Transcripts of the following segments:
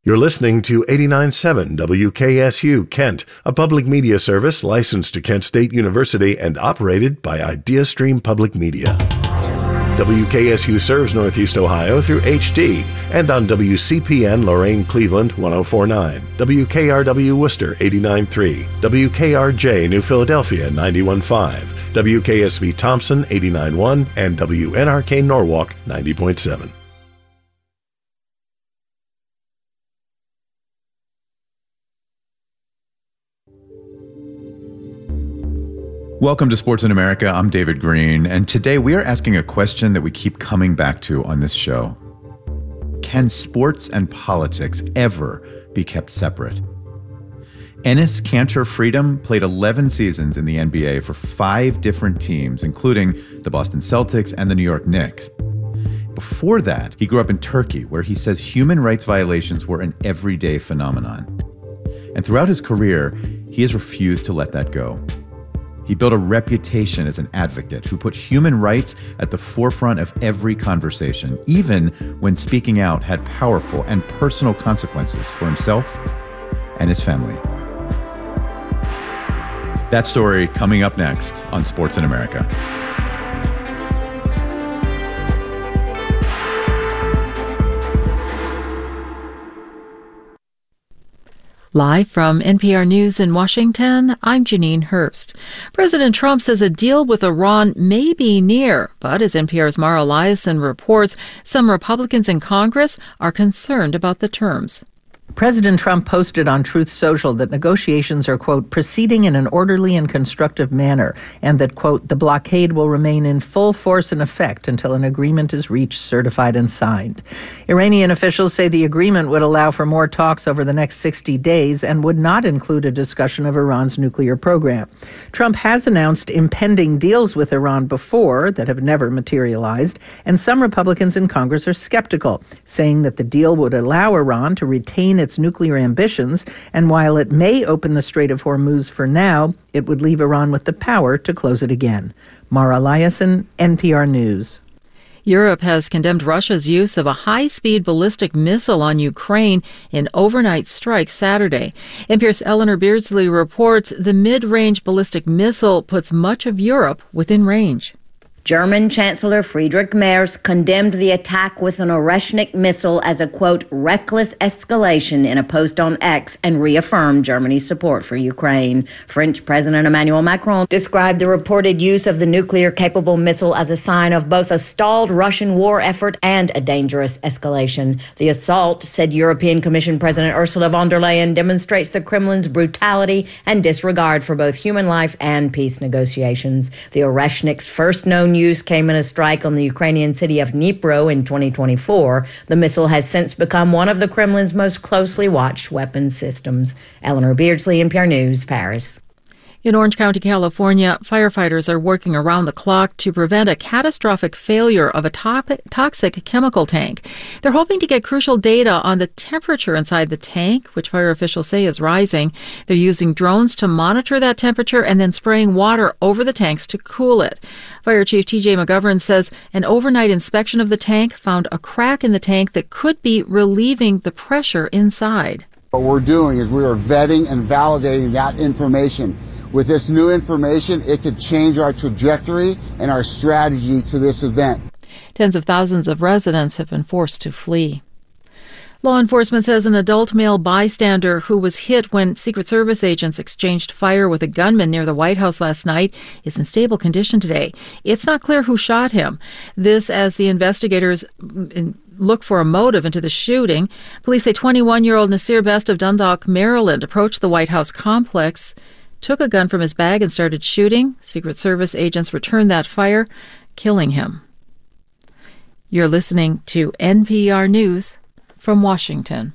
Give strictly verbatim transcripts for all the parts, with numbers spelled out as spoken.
You're listening to eighty-nine point seven W K S U Kent, a public media service licensed to Kent State University and operated by IdeaStream Public Media. W K S U serves Northeast Ohio through H D and on W C P N Lorain Cleveland one oh four point nine, W K R W Worcester eighty-nine point three, W K R J New Philadelphia ninety-one point five, W K S V Thompson eighty-nine point one, and W N R K Norwalk ninety point seven. Welcome to Sports in America. I'm David Green, and today we are asking a question that we keep coming back to on this show. Can sports and politics ever be kept separate? Enes Kanter Freedom played eleven seasons in the N B A for five different teams, including the Boston Celtics and the New York Knicks. Before that, he grew up in Turkey, where he says human rights violations were an everyday phenomenon. And throughout his career, he has refused to let that go. He built a reputation as an advocate who put human rights at the forefront of every conversation, even when speaking out had powerful and personal consequences for himself and his family. That story coming up next on Sports in America. Live from N P R News in Washington, I'm Janine Herbst. President Trump says a deal with Iran may be near, but as N P R's Mara Liasson reports, some Republicans in Congress are concerned about the terms. President Trump posted on Truth Social that negotiations are, quote, proceeding in an orderly and constructive manner, and that, quote, the blockade will remain in full force and effect until an agreement is reached, certified, and signed. Iranian officials say the agreement would allow for more talks over the next sixty days and would not include a discussion of Iran's nuclear program. Trump has announced impending deals with Iran before that have never materialized, and some Republicans in Congress are skeptical, saying that the deal would allow Iran to retain its nuclear ambitions, and while it may open the Strait of Hormuz for now, it would leave Iran with the power to close it again. Mara Liasson, N P R News. Europe has condemned Russia's use of a high-speed ballistic missile on Ukraine in overnight strike Saturday. N P R's Eleanor Beardsley reports the mid-range ballistic missile puts much of Europe within range. German Chancellor Friedrich Merz condemned the attack with an Oreshnik missile as a, quote, reckless escalation in a post on X and reaffirmed Germany's support for Ukraine. French President Emmanuel Macron described the reported use of the nuclear-capable missile as a sign of both a stalled Russian war effort and a dangerous escalation. The assault, said European Commission President Ursula von der Leyen, demonstrates the Kremlin's brutality and disregard for both human life and peace negotiations. The Oreshnik's first known use came in a strike on the Ukrainian city of Dnipro in twenty twenty-four. The missile has since become one of the Kremlin's most closely watched weapons systems. Eleanor Beardsley, N P R News, Paris. In Orange County, California, firefighters are working around the clock to prevent a catastrophic failure of a top- toxic chemical tank. They're hoping to get crucial data on the temperature inside the tank, which fire officials say is rising. They're using drones to monitor that temperature and then spraying water over the tanks to cool it. Fire Chief T J McGovern says an overnight inspection of the tank found a crack in the tank that could be relieving the pressure inside. What we're doing is we are vetting and validating that information. With this new information, it could change our trajectory and our strategy to this event. Tens of thousands of residents have been forced to flee. Law enforcement says an adult male bystander who was hit when Secret Service agents exchanged fire with a gunman near the White House last night is in stable condition today. It's not clear who shot him. This as the investigators look for a motive into the shooting. Police say twenty-one-year-old Nasir Best of Dundalk, Maryland, approached the White House complex, took a gun from his bag and started shooting. Secret Service agents returned that fire, killing him. You're listening to N P R News from Washington.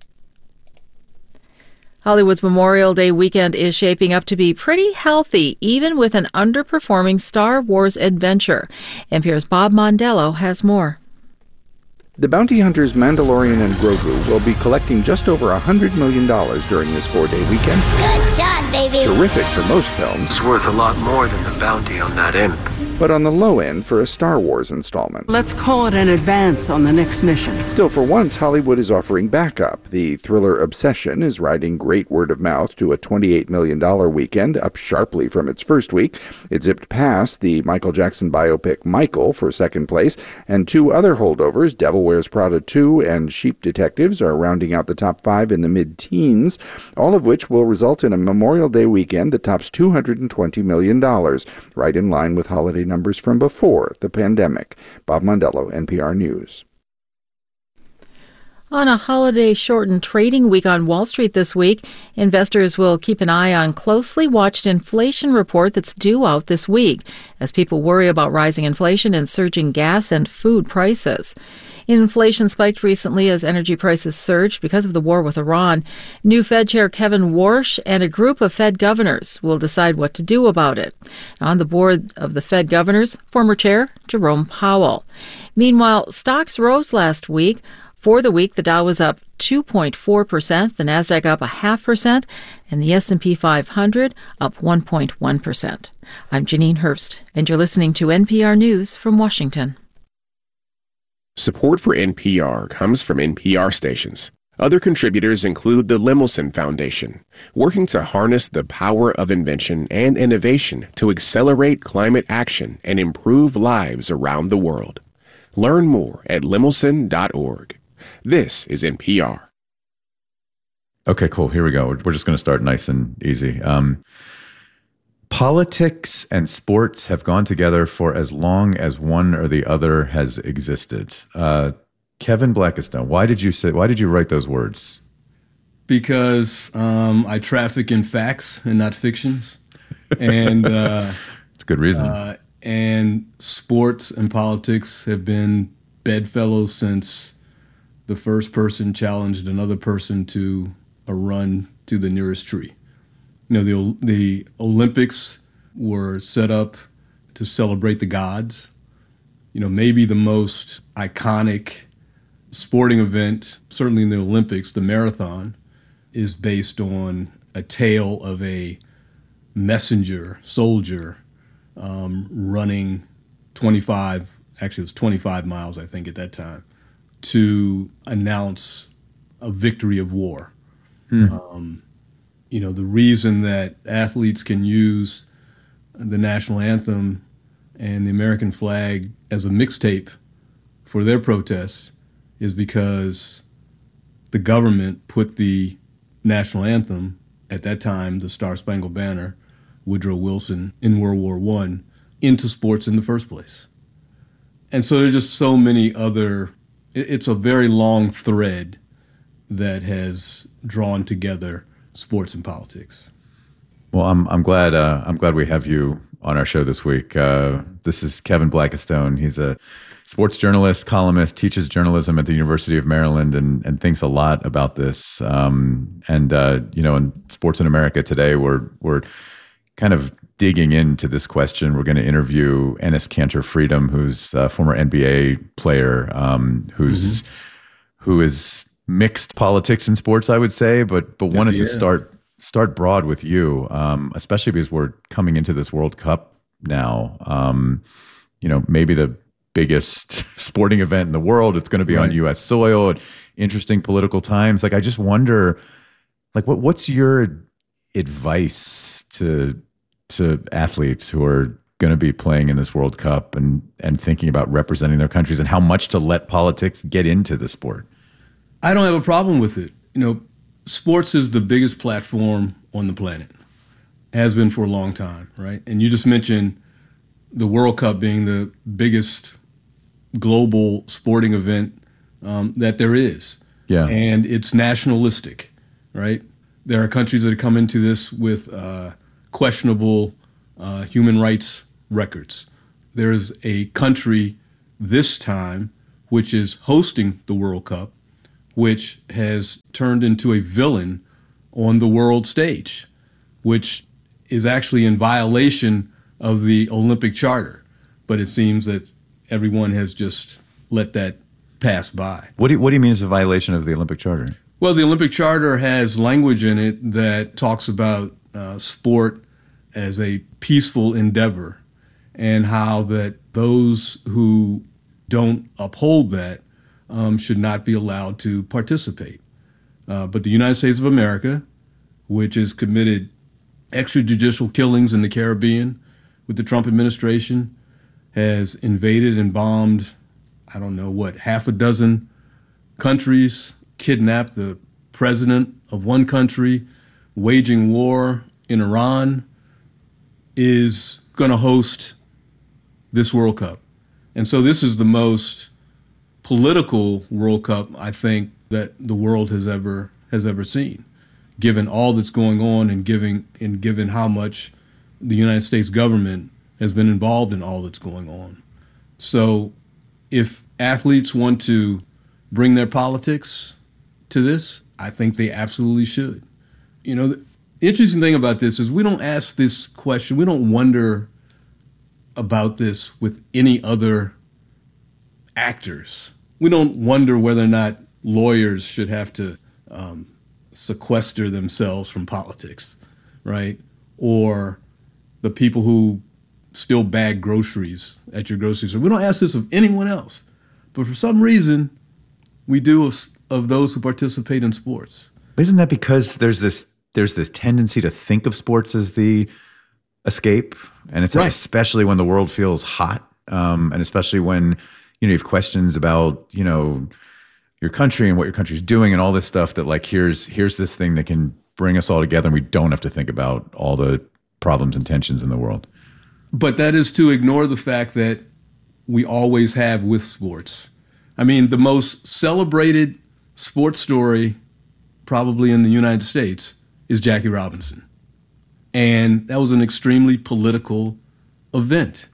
Hollywood's Memorial Day weekend is shaping up to be pretty healthy, even with an underperforming Star Wars adventure. N P R's Bob Mondello has more. The bounty hunters Mandalorian and Grogu will be collecting just over one hundred million dollars during this four-day weekend. Good shot, baby! Terrific for most films. It's worth a lot more than the bounty on that imp. but on the low end for a Star Wars installment. Let's call it an advance on the next mission. Still, for once, Hollywood is offering backup. The thriller Obsession is riding great word of mouth to a twenty-eight million dollars weekend, up sharply from its first week. It zipped past the Michael Jackson biopic Michael for second place, and two other holdovers, Devil Wears Prada two and Sheep Detectives, are rounding out the top five in the mid-teens, all of which will result in a Memorial Day weekend that tops two hundred twenty million dollars, right in line with holiday numbers from before the pandemic. Bob Mondello, N P R News. On a holiday-shortened trading week on Wall Street this week, investors will keep an eye on closely watched inflation report that's due out this week as people worry about rising inflation and surging gas and food prices. Inflation spiked recently as energy prices surged because of the war with Iran. New Fed Chair Kevin Warsh and a group of Fed governors will decide what to do about it. On the board of the Fed governors, former Chair Jerome Powell. Meanwhile, stocks rose last week. For the week, the Dow was up two point four percent, the Nasdaq up a half percent, and the S and P five hundred up one point one percent. I'm Janine Herbst, and you're listening to N P R News from Washington. Support for N P R comes from N P R stations. Other contributors include the Lemelson Foundation, working to harness the power of invention and innovation to accelerate climate action and improve lives around the world. Learn more at lemelson dot org. This is N P R. Okay, cool. Here we go. We're, we're just going to start nice and easy. Um, politics and sports have gone together for as long as one or the other has existed. Uh, Kevin Blackistone, why did you say? Why did you write those words? Because um, I traffic in facts and not fictions, and uh, it's a good reason. Uh, and sports and politics have been bedfellows since the first person challenged another person to a run to the nearest tree. You know, the the Olympics were set up to celebrate the gods. You know, maybe the most iconic sporting event, certainly in the Olympics, the marathon, is based on a tale of a messenger soldier um, running twenty-five, actually it was twenty-five miles, I think, at that time, to announce a victory of war. Hmm. Um, you know, the reason that athletes can use the national anthem and the American flag as a mixtape for their protests is because the government put the national anthem, at that time, the Star Spangled Banner, Woodrow Wilson in World War One, into sports in the first place. And so there's just so many other, it's a very long thread that has drawn together sports and politics. Well, I'm I'm glad uh, I'm glad we have you on our show this week. Uh, this is Kevin Blackistone. He's a sports journalist, columnist, teaches journalism at the University of Maryland, and and thinks a lot about this. Um, and uh, you know, in Sports in America today, we're we're kind of digging into this question. We're going to interview Enes Kanter Freedom, who's a former N B A player, um, who's mm-hmm. who is mixed politics and sports, I would say, but but yes, wanted to start. Start broad with you, um, especially because we're coming into this World Cup now. Um, you know, maybe the biggest sporting event in the world. It's going to be right on U S soil at interesting political times. Like, I just wonder, like, what what's your advice to to athletes who are going to be playing in this World Cup and and thinking about representing their countries, and how much to let politics get into the sport? I don't have a problem with it. You know, sports is the biggest platform on the planet, has been for a long time, right? And you just mentioned the World Cup being the biggest global sporting event um, that there is. Yeah. And it's nationalistic, right? There are countries that come into this with uh, questionable uh, human rights records. There is a country this time which is hosting the World Cup, which has turned into a villain on the world stage, which is actually in violation of the Olympic Charter. But it seems that everyone has just let that pass by. What do you, what do you mean is a violation of the Olympic Charter? Well, the Olympic Charter has language in it that talks about uh, sport as a peaceful endeavor, and how that those who don't uphold that um, should not be allowed to participate. Uh, but the United States of America, which has committed extrajudicial killings in the Caribbean with the Trump administration, has invaded and bombed, I don't know what, half a dozen countries, kidnapped the president of one country, waging war in Iran, is going to host this World Cup. And so this is the most political World Cup, I think, that the world has ever has ever seen, given all that's going on and giving and given how much the United States government has been involved in all that's going on. So if athletes want to bring their politics to this, I think they absolutely should. You know, the interesting thing about this is we don't ask this question, we don't wonder about this with any other actors. We don't wonder whether or not lawyers should have to um, sequester themselves from politics, right? Or the people who still bag groceries at your grocery store. We don't ask this of anyone else. But for some reason, we do of, of those who participate in sports. Isn't that because there's this there's this tendency to think of sports as the escape? And it's right. especially when the world feels hot, um, and especially when you know you have questions about you know your country and what your country's doing and all this stuff. That like here's here's this thing that can bring us all together, and we don't have to think about all the problems and tensions in the world. But that is to ignore the fact that we always have with sports. I mean, the most celebrated sports story probably in the United States is Jackie Robinson. And that was an extremely political event.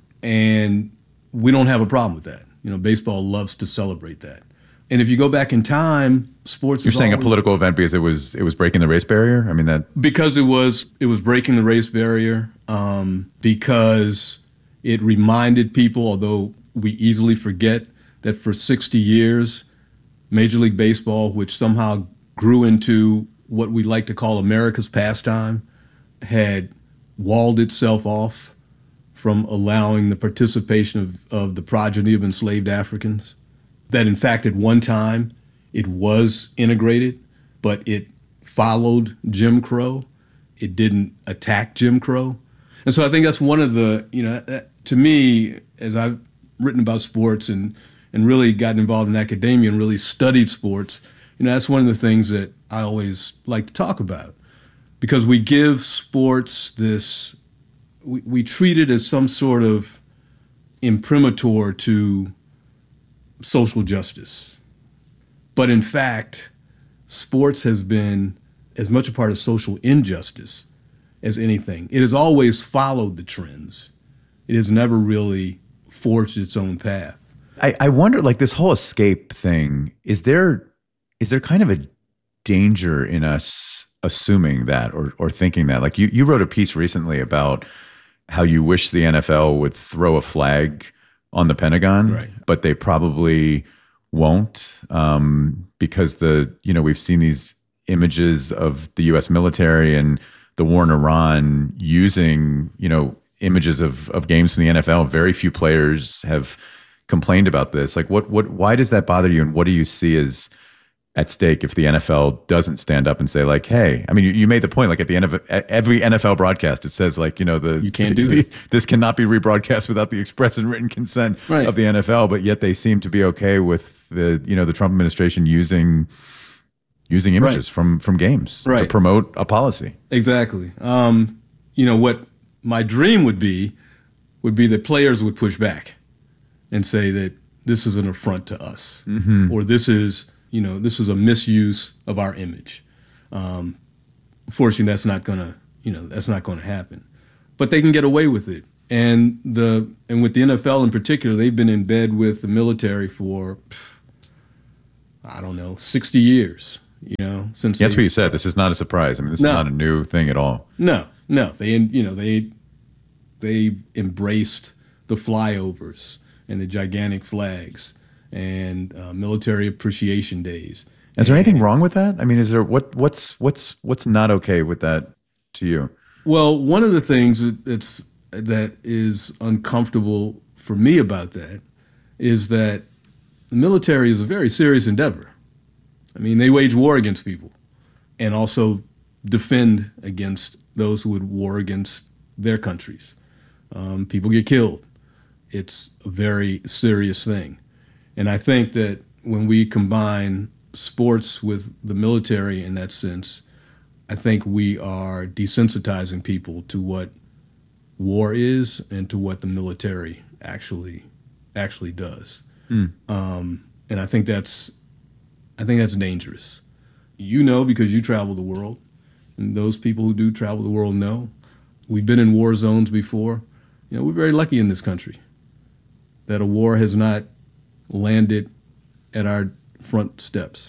And we don't have a problem with that. You know, baseball loves to celebrate that. And if you go back in time, sports You're is saying always, a political event because it was it was breaking the race barrier? I mean that because it was it was breaking the race barrier, um, because it reminded people, although we easily forget, that for sixty years, Major League Baseball, which somehow grew into what we like to call America's pastime, had walled itself off from allowing the participation of, of the progeny of enslaved Africans. That in fact, at one time, it was integrated, but it followed Jim Crow. It didn't attack Jim Crow. And so I think that's one of the, you know, to me, as I've written about sports and, and really gotten involved in academia and really studied sports, you know, that's one of the things that I always like to talk about. Because we give sports this, we, we treat it as some sort of imprimatur to social justice. But in fact, sports has been as much a part of social injustice as anything. It has always followed the trends. It has never really forged its own path. I, I wonder, like this whole escape thing, is there is there kind of a danger in us assuming that or or thinking that? Like you, you wrote a piece recently about how you wish the N F L would throw a flag on the Pentagon, right. but they probably won't, um, because the you know we've seen these images of the U S military and the war in Iran using you know images of of games from the N F L. Very few players have complained about this. Like, what what why does that bother you, and what do you see as at stake if the N F L doesn't stand up and say, like, hey, I mean, you, you made the point, like at the end of every N F L broadcast, it says, like, you know, the you can't do this. This cannot be rebroadcast without the express and written consent right. of the N F L, but yet they seem to be okay with the, you know, the Trump administration using using images right. from from games right. to promote a policy. Exactly. Um, you know, what my dream would be would be that players would push back and say that this is an affront to us, mm-hmm. or this is, you know, this is a misuse of our image. Um, fortunately, that's not gonna, you know, that's not gonna happen. But they can get away with it, and the and with the N F L in particular, they've been in bed with the military for, I don't know, sixty years. You know, since yeah, that's they, what you said. This is not a surprise. I mean, this no. is not a new thing at all. No, no, they you know they they embraced the flyovers and the gigantic flags and uh, military appreciation days. Is there anything wrong with that? I mean, is there what what's what's what's not okay with that to you? Well, one of the things that's that is uncomfortable for me about that is that the military is a very serious endeavor. I mean, they wage war against people and also defend against those who would war against their countries. Um, people get killed. It's a very serious thing. And I think that when we combine sports with the military in that sense, I think we are desensitizing people to what war is and to what the military actually actually does. Mm. Um, and I think that's I think that's dangerous. You know, because you travel the world, and those people who do travel the world know. We've been in war zones before. You know, we're very lucky in this country that a war has not landed at our front steps.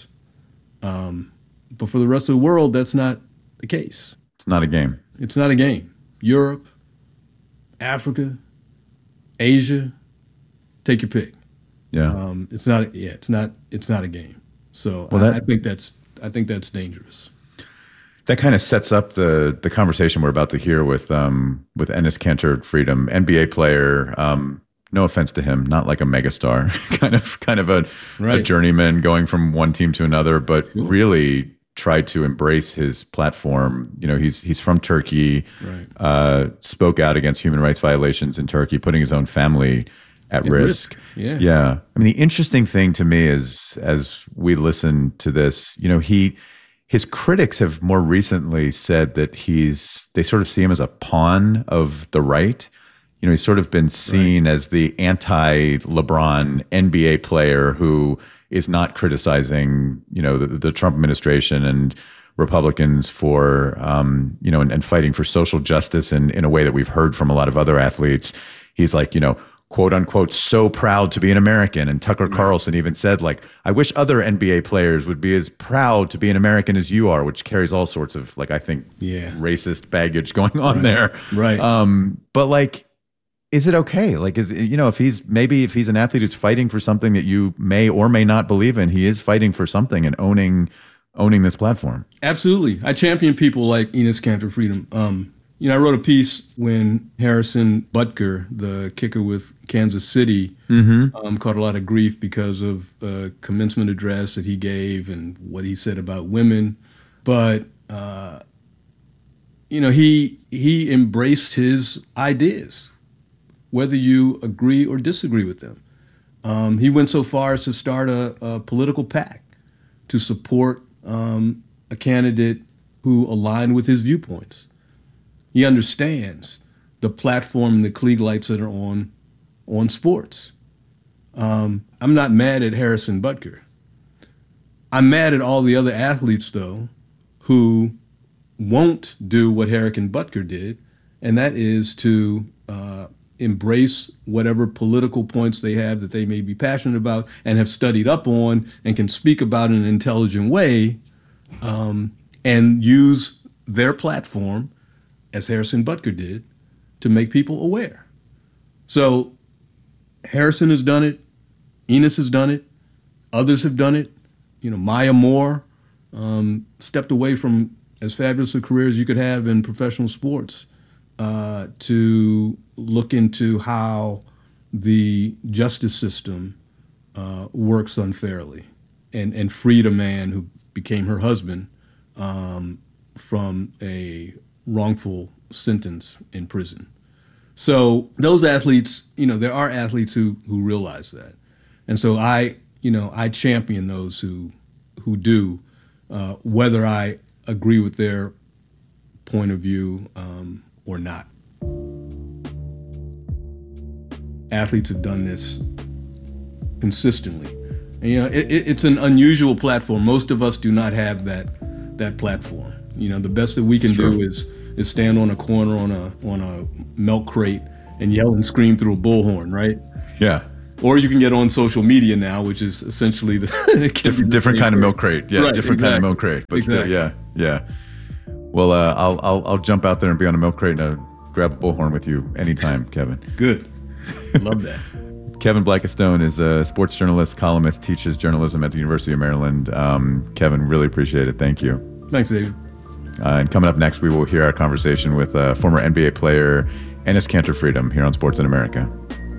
Um, but for the rest of the world, that's not the case. It's not a game. It's not a game. Europe, Africa, Asia, take your pick. Yeah. Um, it's not. Yeah. It's not. It's not a game. So well, that, I, I think that's. I think that's dangerous. That kind of sets up the the conversation we're about to hear with um, with Enes Kanter Freedom, N B A player. Um, no offense to him, not like a megastar, kind of kind of a, right. a journeyman going from one team to another, but sure. really tried to embrace his platform. You know, he's he's from Turkey, right. uh, spoke out against human rights violations in Turkey, putting his own family at At risk. risk. Yeah. Yeah. I mean, the interesting thing to me is, as we listen to this, you know, he, his critics have more recently said that he's, they sort of see him as a pawn of the right. You know, he's sort of been seen right. as the anti-LeBron N B A player who is not criticizing, you know, the, the Trump administration and Republicans for, um, you know, and, and fighting for social justice in, in a way that we've heard from a lot of other athletes. He's like, you know, quote unquote, so proud to be an American. And Tucker Carlson even said, like, I wish other N B A players would be as proud to be an American as you are, which carries all sorts of, like, I think, yeah. racist baggage going on right. there. Right. Um, but like, is it okay? Like, is, you know, if he's, maybe if he's an athlete who's fighting for something that you may or may not believe in, he is fighting for something and owning, owning this platform. Absolutely. I champion people like Enes Kanter Freedom. Um, You know, I wrote a piece when Harrison Butker, the kicker with Kansas City, mm-hmm. um, caught a lot of grief because of a commencement address that he gave and what he said about women. But, uh, you know, he he embraced his ideas, whether you agree or disagree with them. Um, he went so far as to start a, a political PAC to support um, a candidate who aligned with his viewpoints. He understands the platform and the Klieg lights that are on on sports. Um, I'm not mad at Harrison Butker. I'm mad at all the other athletes, though, who won't do what Harrison Butker did, and that is to uh, embrace whatever political points they have that they may be passionate about and have studied up on and can speak about in an intelligent way, um, and use their platform, as Harrison Butker did, to make people aware. So Harrison has done it. Enes has done it. Others have done it. You know, Maya Moore um, stepped away from as fabulous a career as you could have in professional sports uh, to look into how the justice system uh, works unfairly and, and freed a man who became her husband um, from a wrongful sentence in prison. So those athletes, you know, there are athletes who who realize that. And so I, you know, I champion those who who do, uh, whether I agree with their point of view um, or not. Athletes have done this consistently. And, you know, it, it, it's an unusual platform. Most of us do not have that that platform. You know, the best that we can Sure. do is is stand on a corner on a on a milk crate and yell and scream through a bullhorn, right? Yeah. Or you can get on social media now, which is essentially the different, different kind of milk crate. Yeah, right, different exactly. kind of milk crate. But exactly. still, yeah, yeah. Well, uh, I'll I'll I'll jump out there and be on a milk crate and uh, grab a bullhorn with you anytime, Kevin. Good. Love that. Kevin Blackistone is a sports journalist, columnist, teaches journalism at the University of Maryland. Um, Kevin, really appreciate it. Thank you. Thanks, David. Uh, and coming up next, we will hear our conversation with uh, former N B A player Enes Kanter Freedom here on Sports in America.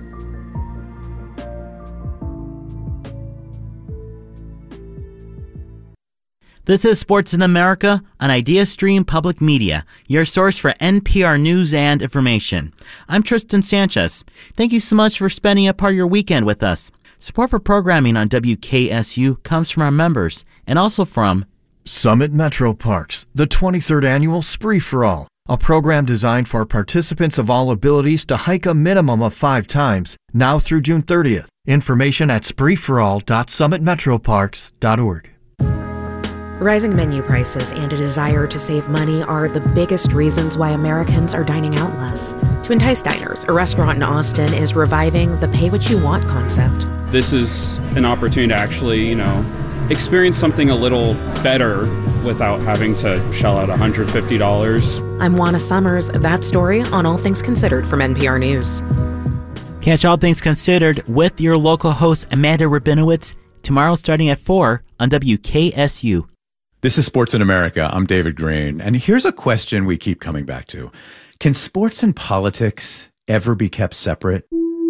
This is Sports in America on IdeaStream Public Media, your source for N P R news and information. I'm Tristan Sanchez. Thank you so much for spending a part of your weekend with us. Support for programming on W K S U comes from our members and also from Summit Metro Parks, the twenty-third annual Spree for All, a program designed for participants of all abilities to hike a minimum of five times, now through June thirtieth. Information at spree for all dot summit metro parks dot org. Rising menu prices and a desire to save money are the biggest reasons why Americans are dining out less. To entice diners, a restaurant in Austin is reviving the pay what you want concept. This is an opportunity to actually, you know, experience something a little better without having to shell out one hundred fifty dollars. I'm Juana Summers. That story on All Things Considered from N P R News. Catch All Things Considered with your local host, Amanda Rabinowitz, tomorrow starting at four on W K S U. This is Sports in America. I'm David Green. And here's a question we keep coming back to. Can sports and politics ever be kept separate?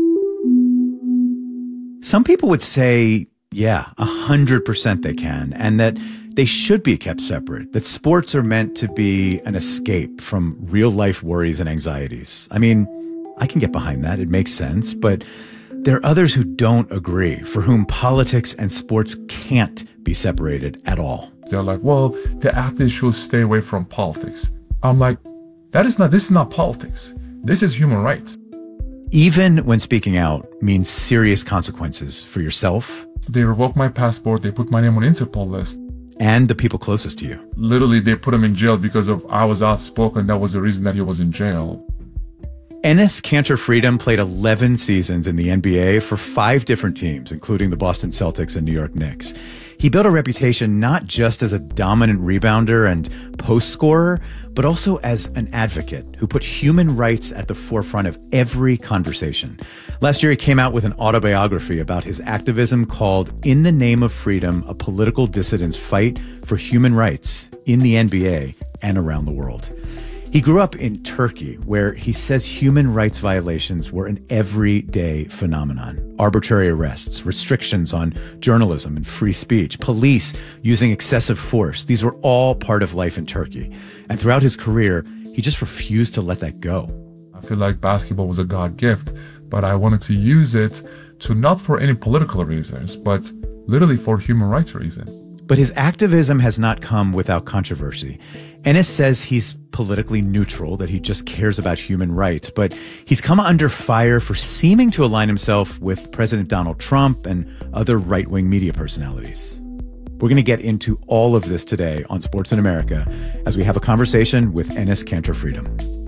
Some people would say, yeah, one hundred percent they can, and that they should be kept separate, that sports are meant to be an escape from real-life worries and anxieties. I mean, I can get behind that. It makes sense. But there are others who don't agree, for whom politics and sports can't be separated at all. They're like, well, the athletes should stay away from politics. I'm like, that is not, this is not politics. This is human rights. Even when speaking out means serious consequences for yourself. They revoked my passport. They put my name on Interpol list. And the people closest to you. Literally, they put him in jail because of I was outspoken. That was the reason that he was in jail. Enes Kanter Freedom played eleven seasons in the N B A for five different teams, including the Boston Celtics and New York Knicks. He built a reputation not just as a dominant rebounder and post scorer, but also as an advocate who put human rights at the forefront of every conversation. Last year, he came out with an autobiography about his activism called In the Name of Freedom, a political dissident's fight for human rights in the N B A and around the world. He grew up in Turkey, where he says human rights violations were an everyday phenomenon. Arbitrary arrests, restrictions on journalism and free speech, police using excessive force. These were all part of life in Turkey. And throughout his career, he just refused to let that go. I feel like basketball was a God gift, but I wanted to use it to not for any political reasons, but literally for human rights reasons. But his activism has not come without controversy. Enes says he's politically neutral, that he just cares about human rights, but he's come under fire for seeming to align himself with President Donald Trump and other right-wing media personalities. We're going to get into all of this today on Sports in America as we have a conversation with Enes Kanter Freedom.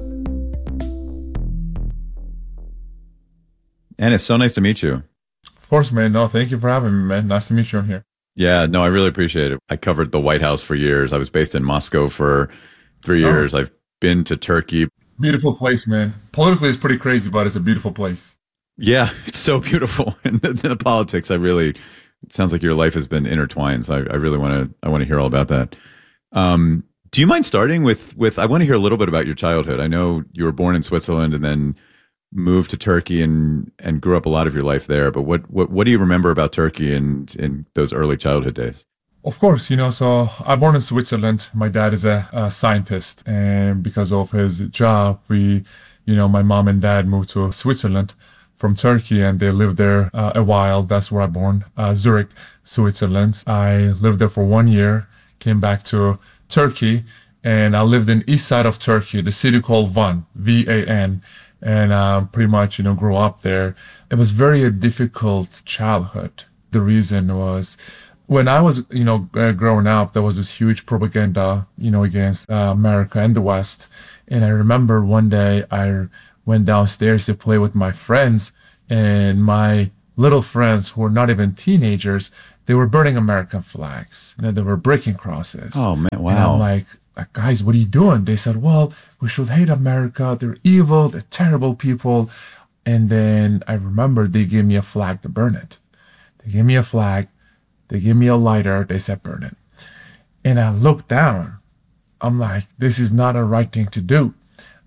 Enes, so nice to meet you. Of course, man. No, thank you for having me, man. Nice to meet you here. Yeah, no, I really appreciate it. I covered the White House for years. I was based in Moscow for three years. Oh. I've been to Turkey. Beautiful place, man. Politically, it's pretty crazy, but it's a beautiful place. Yeah, it's so beautiful. And the, the politics, I really, it sounds like your life has been intertwined. So I, I really want to, I want to hear all about that. Um, do you mind starting with, with, I want to hear a little bit about your childhood. I know you were born in Switzerland and then moved to Turkey and, and grew up a lot of your life there. But what, what, what do you remember about Turkey and in those early childhood days? Of course, you know, so I'm born in Switzerland. My dad is a, a scientist, and because of his job, we, you know, my mom and dad moved to Switzerland from Turkey, and they lived there uh, a while. That's where I born, uh, Zurich, Switzerland. I lived there for one year, came back to Turkey, and I lived in east side of Turkey, the city called Van, V A N. And uh, pretty much, you know, grew up there. It was very a difficult childhood. The reason was when I was, you know, uh, growing up, there was this huge propaganda, you know, against uh, America and the West. And I remember one day I went downstairs to play with my friends, and my little friends who were not even teenagers, they were burning American flags. You know, they were breaking crosses. Oh, man, wow. And I'm like, Like, guys, what are you doing? They said, well, we should hate America. They're evil. They're terrible people. And then I remember they gave me a flag to burn it. They gave me a flag. They gave me a lighter. They said, burn it. And I looked down. I'm like, this is not a right thing to do.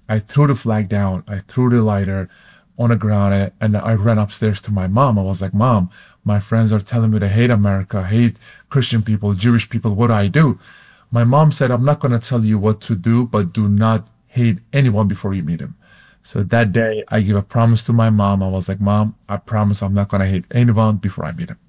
I threw the flag down. I threw the lighter on the ground, and I ran upstairs to my mom. I was like, Mom, my friends are telling me to hate America, hate Christian people, Jewish people. What do I do? My mom said, I'm not going to tell you what to do, but do not hate anyone before you meet him. So that day, I gave a promise to my mom. I was like, Mom, I promise I'm not going to hate anyone before I meet him.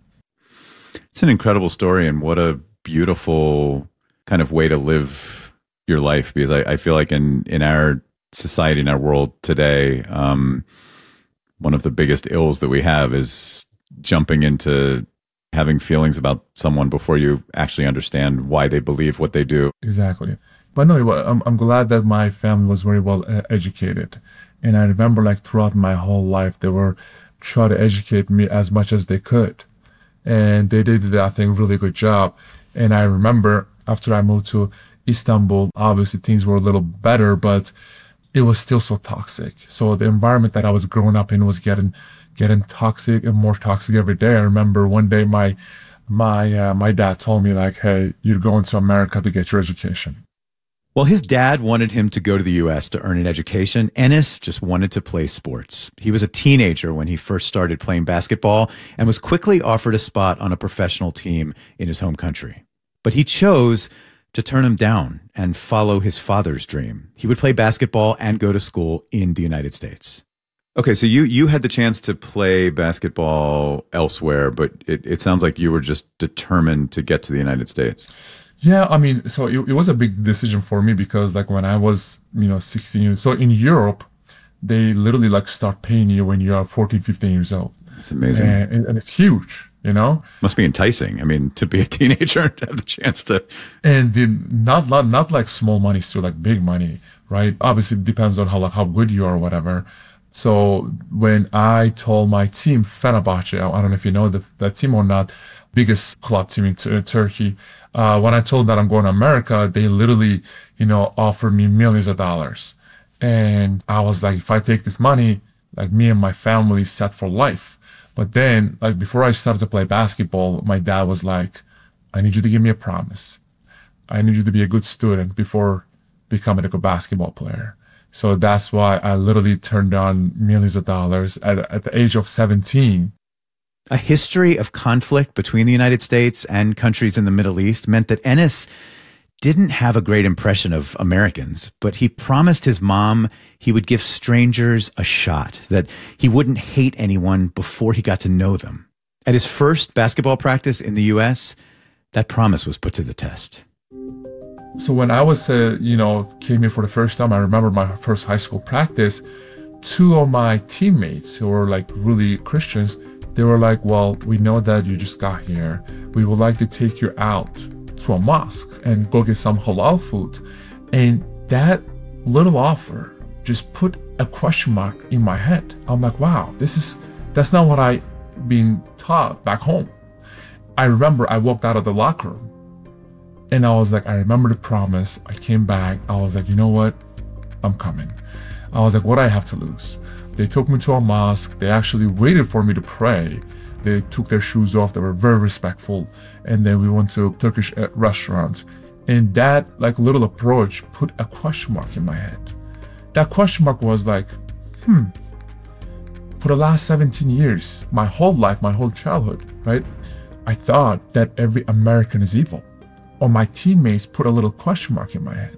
It's an incredible story, and what a beautiful kind of way to live your life, because I, I feel like in, in our society, in our world today, um, one of the biggest ills that we have is jumping into having feelings about someone before you actually understand why they believe what they do. Exactly. But no, I'm, I'm glad that my family was very well uh, educated. And I remember like throughout my whole life, they were trying to educate me as much as they could. And they did, I think, a really good job. And I remember after I moved to Istanbul, obviously things were a little better, but it was still so toxic. So the environment that I was growing up in was getting getting toxic and more toxic every day. I remember one day my my uh, my dad told me like, hey, you're going to America to get your education. Well, his dad wanted him to go to the U S to earn an education. Enes just wanted to play sports. He was a teenager when he first started playing basketball and was quickly offered a spot on a professional team in his home country. But he chose to turn him down and follow his father's dream. He would play basketball and go to school in the United States. Okay, so you you had the chance to play basketball elsewhere, but it, it sounds like you were just determined to get to the United States. Yeah, I mean, so it, it was a big decision for me because like when I was, you know, sixteen years, so in Europe, they literally like start paying you when you're fourteen, fifteen years old. It's amazing. And, and it's huge, you know? Must be enticing. I mean, to be a teenager and to have the chance to. And the, not, not not like small money, still like big money, right? Obviously, it depends on how like how good you are or whatever. So when I told my team, Fenerbahce, I don't know if you know the, that team or not, biggest club team in t- Turkey, uh, when I told that I'm going to America, they literally, you know, offered me millions of dollars. And I was like, if I take this money, like me and my family set for life. But then, like before I started to play basketball, my dad was like, I need you to give me a promise. I need you to be a good student before becoming a good basketball player. So that's why I literally turned down millions of dollars at, at the age of seventeen. A history of conflict between the United States and countries in the Middle East meant that Enes didn't have a great impression of Americans, but he promised his mom he would give strangers a shot, that he wouldn't hate anyone before he got to know them. At his first basketball practice in the U S, that promise was put to the test. So when I was, uh, you know, came here for the first time, I remember my first high school practice, two of my teammates who were like really Christians, they were like, well, we know that you just got here. We would like to take you out to a mosque and go get some halal food. And that little offer just put a question mark in my head. I'm like, wow, this is, that's not what I been taught back home. I remember I walked out of the locker room and I was like, I remember the promise. I came back. I was like, you know what? I'm coming. I was like, what do I have to lose? They took me to a mosque. They actually waited for me to pray. They took their shoes off. They were very respectful. And then we went to Turkish restaurants. And that like little approach put a question mark in my head. That question mark was like, hmm, for the last seventeen years, my whole life, my whole childhood, right? I thought that every American is evil. Or my teammates put a little question mark in my head.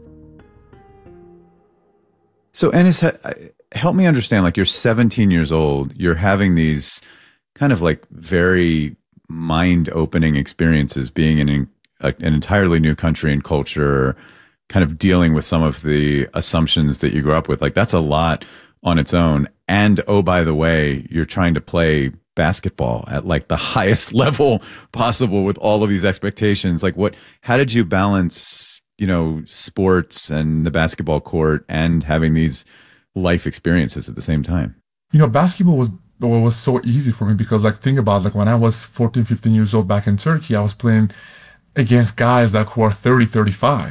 So Enes, help me understand, like you're seventeen years old, you're having these kind of like very mind-opening experiences being in an, a, an entirely new country and culture, kind of dealing with some of the assumptions that you grew up with. Like that's a lot on its own. And oh, by the way, you're trying to play basketball at like the highest level possible with all of these expectations. Like what, how did you balance, you know, sports and the basketball court and having these life experiences at the same time? You know, basketball was was so easy for me because like think about like when I was fourteen, fifteen years old back in Turkey, I was playing against guys like who are thirty, thirty-five.